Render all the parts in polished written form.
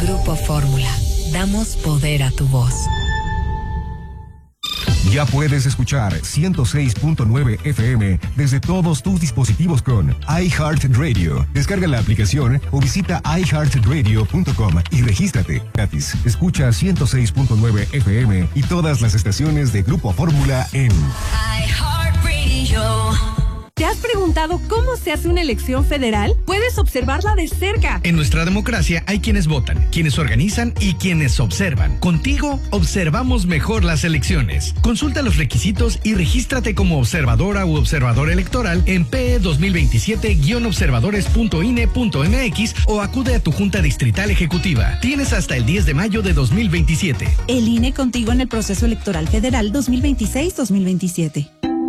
Grupo Fórmula. Damos poder a tu voz. Ya puedes escuchar 106.9 FM desde todos tus dispositivos con iHeartRadio. Descarga la aplicación o visita iHeartRadio.com y regístrate gratis. Escucha 106.9 FM y todas las estaciones de Grupo Fórmula en iHeartRadio. ¿Te has preguntado cómo se hace una elección federal? Puedes observarla de cerca. En nuestra democracia hay quienes votan, quienes organizan y quienes observan. Contigo observamos mejor las elecciones. Consulta los requisitos y regístrate como observadora u observador electoral en PE 2027-observadores.ine.mx o acude a tu Junta Distrital Ejecutiva. Tienes hasta el 10 de mayo de 2027. El INE contigo en el proceso electoral federal 2026-2027.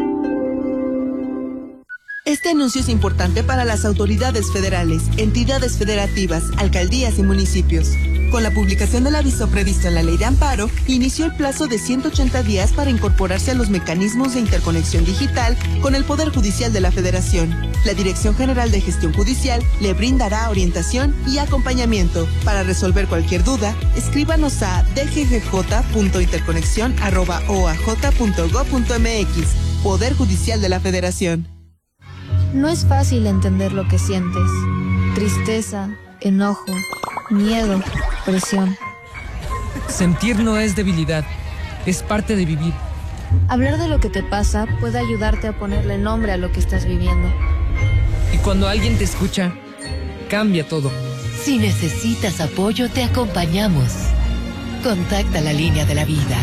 Este anuncio es importante para las autoridades federales, entidades federativas, alcaldías y municipios. Con la publicación del aviso previsto en la Ley de Amparo, inició el plazo de 180 días para incorporarse a los mecanismos de interconexión digital con el Poder Judicial de la Federación. La Dirección General de Gestión Judicial le brindará orientación y acompañamiento. Para resolver cualquier duda, escríbanos a dggj.interconexión@oaj.gov.mx. Poder Judicial de la Federación. No es fácil entender lo que sientes. Tristeza, enojo, miedo, presión. Sentir no es debilidad, es parte de vivir. Hablar de lo que te pasa puede ayudarte a ponerle nombre a lo que estás viviendo. Y cuando alguien te escucha, cambia todo. Si necesitas apoyo, te acompañamos. Contacta la línea de la vida.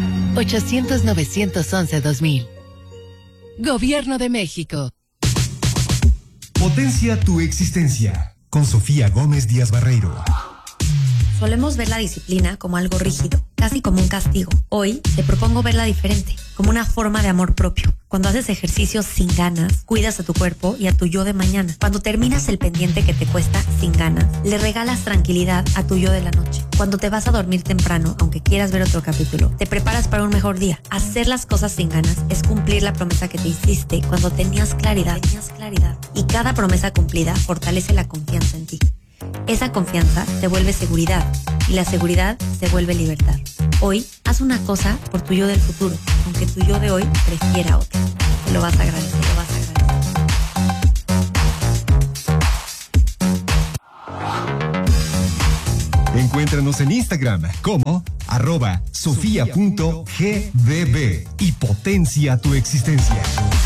800-911-2000. Gobierno de México. Potencia tu existencia con Sofía Gómez Díaz Barreiro. Solemos ver la disciplina como algo rígido, casi como un castigo. Hoy te propongo verla diferente, como una forma de amor propio. Cuando haces ejercicios sin ganas, cuidas a tu cuerpo y a tu yo de mañana. Cuando terminas el pendiente que te cuesta sin ganas, le regalas tranquilidad a tu yo de la noche. Cuando te vas a dormir temprano, aunque quieras ver otro capítulo, te preparas para un mejor día. Hacer las cosas sin ganas es cumplir la promesa que te hiciste cuando tenías claridad. Y cada promesa cumplida fortalece la confianza en ti. Esa confianza te vuelve seguridad y la seguridad se vuelve libertad. Hoy, haz una cosa por tu yo del futuro, aunque tu yo de hoy prefiera otra. Te lo vas a agradecer, Encuéntranos en Instagram como @sofia.gbb y potencia tu existencia.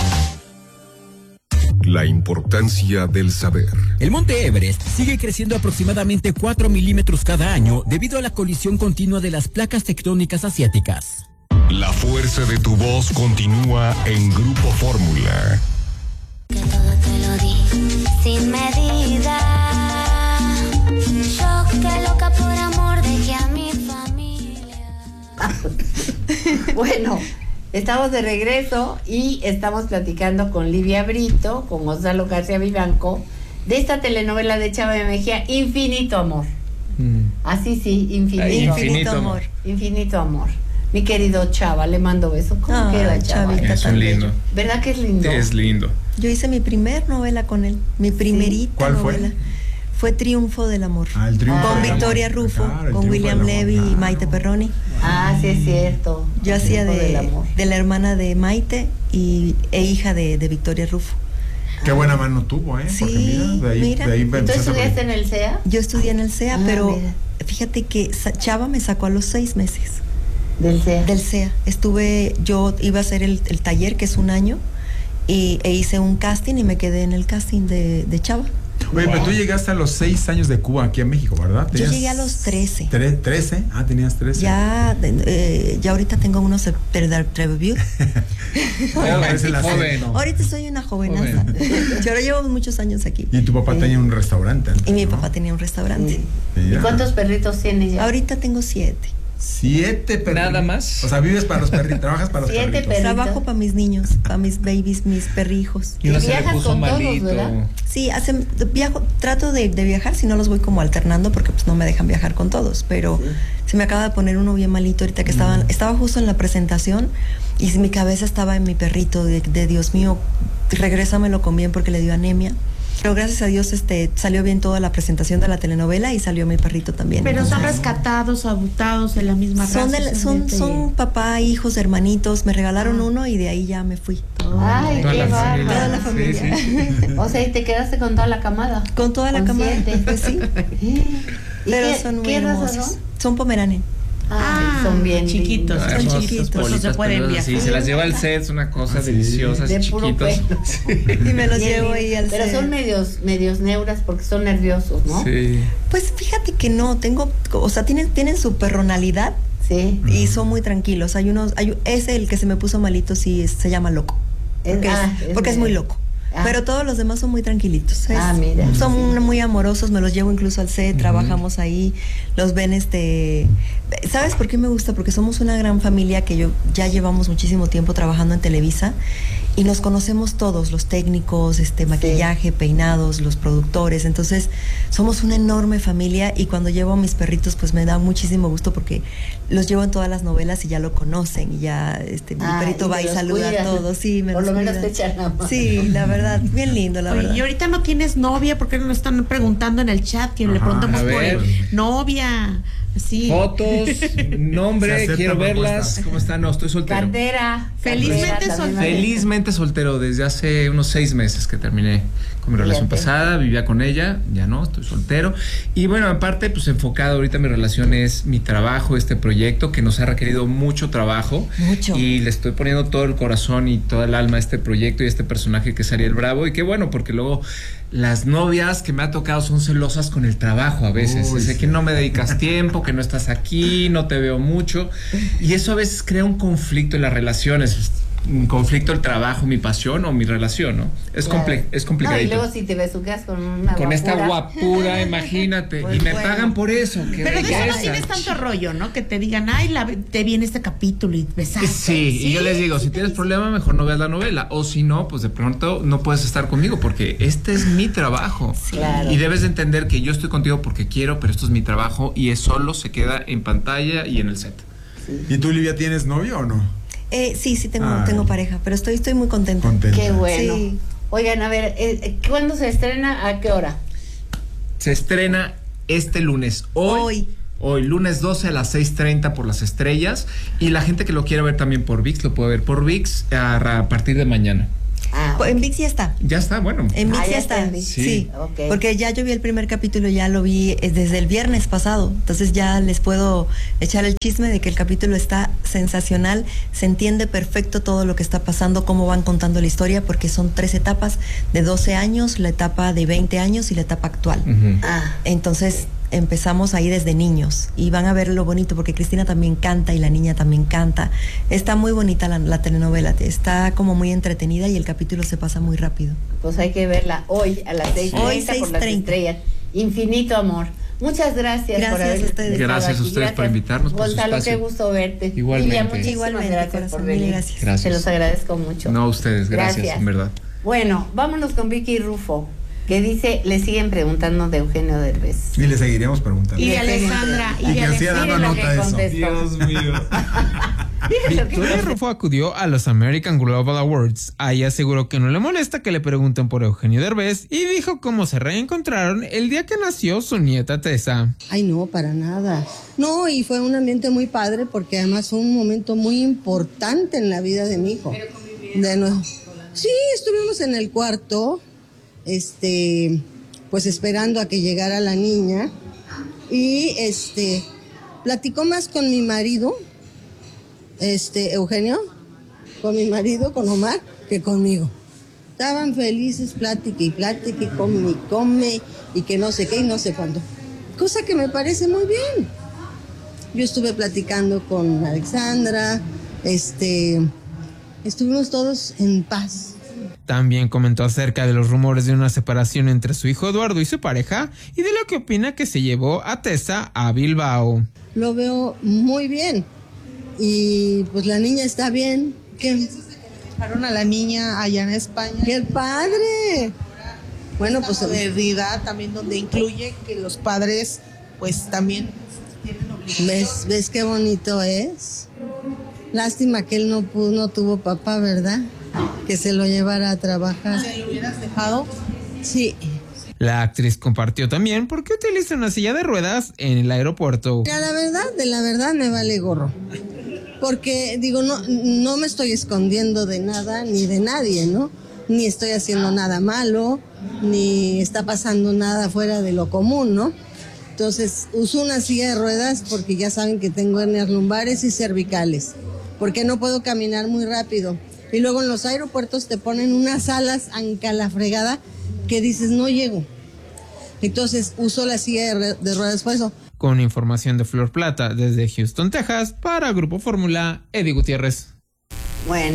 La importancia del saber. El monte Everest sigue creciendo aproximadamente 4 milímetros cada año debido a la colisión continua de las placas tectónicas asiáticas. La fuerza de tu voz continúa en Grupo Fórmula. Que todo te lo di sin medida. Yo que loca por amor dejé a mi familia. Bueno, estamos de regreso y estamos platicando con Livia Brito, con Gonzalo García Vivanco, de esta telenovela de Chava Mejía, Infinito Amor. Así sí, Infinito Amor. Infinito Amor. Mi querido Chava, le mando besos. ¿Cómo queda, Chava? Es un lindo. ¿Verdad que es lindo? Es lindo. Yo hice mi primer novela con él, mi primerita ¿Cuál novela. Fue Triunfo del Amor. El Triunfo con del Victoria Amor. Rufo, Claro, con William Levy y Maite Perroni. Ah, sí es cierto. Yo hacía de la hermana de Maite e hija de Victoria Rufo. Qué buena mano tuvo, ¿eh? Sí, Porque mira, de ahí ¿Tú estudiaste en el CEA? Yo estudié en el CEA, pero fíjate que Chava me sacó a los 6 meses. ¿Del CEA? Del CEA. Yo iba a hacer el taller, que es un año, e hice un casting y me quedé en el casting de Chava. Oye, pero tú llegaste a los 6 años de Cuba aquí a México, ¿verdad? Yo llegué a los 13. ¿13? Ah, tenías 13. Ya ahorita tengo unos reviews. Ahorita soy una jovenaza. Yo ahora llevo muchos años aquí. Y tu papá tenía un restaurante. Y mi papá tenía un restaurante. ¿Y cuántos perritos tienes ya? Ahorita tengo 7. 7 perritos. ¿Nada más? O sea, vives para los perritos, trabajas para los 7 perritos. Trabajo para mis niños, para mis babies, mis perrijos. Y uno se le puso malito. Todos, ¿verdad? Sí, trato de viajar, si no los voy como alternando porque pues no me dejan viajar con todos, pero se me acaba de poner uno bien malito ahorita que estaba justo en la presentación y mi cabeza estaba en mi perrito de Dios mío, regrésamelo con bien porque le dio anemia. Pero gracias a Dios salió bien toda la presentación de la telenovela y salió mi perrito también. Pero son rescatados, adoptados de la misma raza. Son papá, hijos, hermanitos. Me regalaron uno y de ahí ya me fui. Ay, qué bárbaro. Toda la familia. Sí. O sea, ¿y te quedaste con toda la camada? Con toda la camada, pues sí. Pero son muy hermosos. Son pomeranian. Son bien chiquitos, lindos. son chiquitos, por eso se pueden viajar. Sí, se las lleva al set, es una cosa deliciosa, de chiquitos. Y me los llevo ahí al set. Pero son medios neuras porque son nerviosos, ¿no? Sí. Pues fíjate que no, tienen su personalidad. Sí. Y son muy tranquilos. Ese, el que se me puso malito, sí, se llama loco. Porque es muy loco. Pero todos los demás son muy tranquilitos. Mira. Son muy amorosos, me los llevo incluso al set, trabajamos ahí, los ven ¿Sabes por qué me gusta? Porque somos una gran familia que ya llevamos muchísimo tiempo trabajando en Televisa y nos conocemos todos, los técnicos, maquillaje, peinados, los productores. Entonces, somos una enorme familia y cuando llevo a mis perritos, pues me da muchísimo gusto porque los llevo en todas las novelas y ya lo conocen y ya mi perrito va y saluda a todos. Sí, por lo menos te echan la mano. Sí, la verdad, bien lindo, la verdad. Y ahorita no tienes novia, porque nos están preguntando en el chat que le preguntamos por novia. Sí. Fotos, nombre, quiero verlas. ¿Cómo están? No, estoy soltero. Cartera. Felizmente soltero desde hace unos 6 meses que terminé con mi relación pasada, vivía con ella, ya no, estoy soltero. Y bueno, aparte, pues enfocado ahorita mi relación es mi trabajo, este proyecto que nos ha requerido mucho trabajo. Mucho. Y le estoy poniendo todo el corazón y toda el alma a este proyecto y a este personaje que es Ariel Bravo. Y qué bueno, porque luego las novias que me ha tocado son celosas con el trabajo a veces. Sé que no me dedicas tiempo, que no estás aquí, no te veo mucho. Y eso a veces crea un conflicto en las relaciones. Un conflicto el trabajo, mi pasión o mi relación, ¿no? Es complicadito. No, y luego si te besucas con una con esta guapura, imagínate. Pues y me pagan por eso. Pero de eso no tienes tanto rollo, ¿no? Que te digan, te viene este capítulo y besaste. Sí, y yo les digo, si tienes problema, mejor no veas la novela. O si no, pues de pronto no puedes estar conmigo porque este es mi trabajo. Claro. Y debes de entender que yo estoy contigo porque quiero, pero esto es mi trabajo y es solo se queda en pantalla y en el set. ¿Y tú, Livia, tienes novio o no? Sí, tengo pareja, pero estoy muy contenta. Qué bueno. Sí. Oigan, a ver, ¿cuándo se estrena? ¿A qué hora? Se estrena este lunes. Hoy, lunes 12 a las 6:30 por Las Estrellas. Y la gente que lo quiera ver también por ViX, lo puede ver por ViX a partir de mañana. En ViX ya está. Ya está, bueno. En ViX ya está. Sí. Okay. Porque ya yo vi el primer capítulo, ya lo vi desde el viernes pasado. Entonces ya les puedo echar el chisme de que el capítulo está sensacional. Se entiende perfecto todo lo que está pasando, cómo van contando la historia, porque son 3 etapas de 12 años, la etapa de 20 años y la etapa actual. Entonces empezamos ahí desde niños y van a ver lo bonito porque Cristina también canta y la niña también canta. Está muy bonita la telenovela, está como muy entretenida y el capítulo se pasa muy rápido. Pues hay que verla hoy a las 6:30 por Las Estrellas. Infinito amor. Muchas gracias por haber estado aquí. Gracias a ustedes por invitarnos. Gonzalo, qué gusto verte. Igualmente. Igualmente, gracias por venir. Gracias. Se los agradezco mucho. No, a ustedes, gracias, en verdad. Bueno, vámonos con Vicky Rufo, que dice, le siguen preguntando de Eugenio Derbez. Y le seguiremos preguntando. Y de Alessandra. Y que hacía dando nota de eso. Dios mío. Victoria Rufo acudió a los American Global Awards. Ahí aseguró que no le molesta que le pregunten por Eugenio Derbez y dijo cómo se reencontraron el día que nació su nieta Tessa. Ay, no, para nada. No, y fue un ambiente muy padre porque además fue un momento muy importante en la vida de mi hijo. Sí, estuvimos en el cuarto, pues esperando a que llegara la niña y platicó más con mi marido, Eugenio, con mi marido, con Omar, que conmigo. Estaban felices, plática y plática, y come, y que no sé qué y no sé cuándo. Cosa que me parece muy bien. Yo estuve platicando con Alexandra, estuvimos todos en paz. También comentó acerca de los rumores de una separación entre su hijo Eduardo y su pareja y de lo que opina que se llevó a Tessa a Bilbao. Lo veo muy bien y pues la niña está bien. ¿Qué? Dejaron a la niña allá en España. ¡Qué padre! Bueno, pues de vida también donde incluye que los padres pues también tienen obligación. ¿Ves qué bonito es? Lástima que él no tuvo papá, ¿verdad? Que se lo llevara a trabajar. ¿Se lo hubieras dejado? Sí. La actriz compartió también por qué utiliza una silla de ruedas en el aeropuerto. La verdad me vale gorro. Porque digo, no me estoy escondiendo de nada ni de nadie, ¿no? Ni estoy haciendo nada malo, ni está pasando nada fuera de lo común, ¿no? Entonces uso una silla de ruedas porque ya saben que tengo hernias lumbares y cervicales, porque no puedo caminar muy rápido. Y luego en los aeropuertos te ponen unas alas anca la fregada que dices no llego. Entonces uso la silla de ruedas por eso. Con información de Flor Plata desde Houston, Texas, para Grupo Fórmula, Eddie Gutiérrez. Bueno,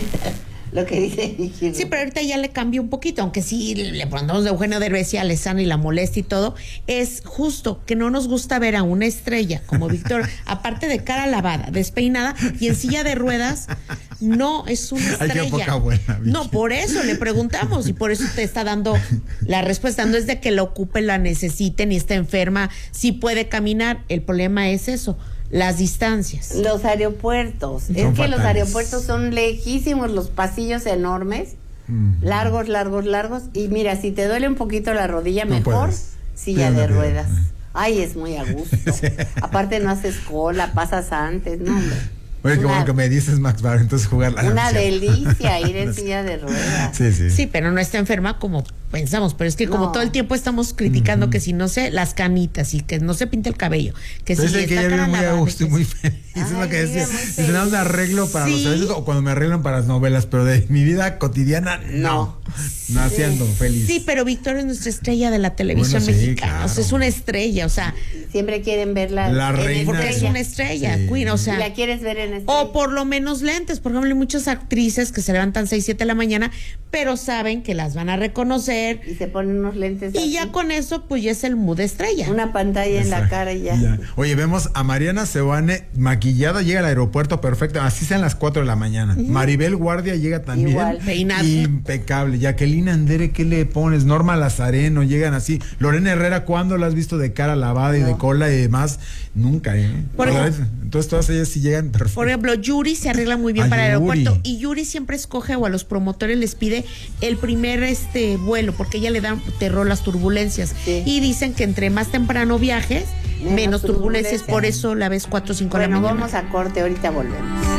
lo que dice. Sí, pero ahorita ya le cambió un poquito, aunque sí le ponemos de Eugenio Derbez y Alessandra y la molesta y todo. Es justo que no nos gusta ver a una estrella como Víctor, aparte de cara lavada, despeinada y en silla de ruedas, no es una estrella. Ay, qué poca buena, no, por eso le preguntamos y por eso te está dando la respuesta. No es de que la ocupe, la necesite, ni está enferma, sí puede caminar. El problema es eso. Las distancias. Los aeropuertos. Es que los aeropuertos son lejísimos, los pasillos enormes, largos. Y mira, si te duele un poquito la rodilla, mejor silla de ruedas. Ay, es muy a gusto. Aparte no haces cola, pasas antes, no, hombre. Oye, como que me dices, Max, para entonces jugar la Una delicia ir en silla de ruedas. Sí, pero no está enferma como pensamos, pero es que como todo el tiempo estamos criticando que si no se las canitas y que no se pinta el cabello, que si que ella vive muy a gusto y muy feliz. Es lo que decía. Si tenemos un arreglo para los eventos o cuando me arreglan para las novelas, pero de mi vida cotidiana, no. Naciendo feliz. Sí, pero Víctor es nuestra estrella de la televisión mexicana. Claro. O sea, es una estrella, o sea. Siempre quieren verla. La reina. Porque es una estrella, Queen, o sea. ¿La quieres ver en estrella? O por lo menos lentes. Por ejemplo, hay muchas actrices que se levantan 6, 7 de la mañana, pero saben que las van a reconocer. Y se ponen unos lentes. Y ya con eso, pues ya es el mood estrella. Una pantalla en la cara y ya. Oye, vemos a Mariana Seoane maquillada, llega al aeropuerto perfecto, así sean las 4 de la mañana. Maribel Guardia llega también. Igual. Peinado. Impecable. Jacqueline Andere, ¿qué le pones? Norma Lazareno, llegan así. Lorena Herrera, ¿cuándo la has visto de cara lavada y de cola y demás? Nunca, Entonces todas ellas sí llegan perfecto. Por ejemplo, Yuri se arregla muy bien para el aeropuerto y Yuri siempre escoge o a los promotores les pide el primer vuelo porque ella le da terror las turbulencias y dicen que entre más temprano viajes, menos turbulencias, por eso la ves 4 o 5 de la mañana. Vamos a corte, ahorita volvemos.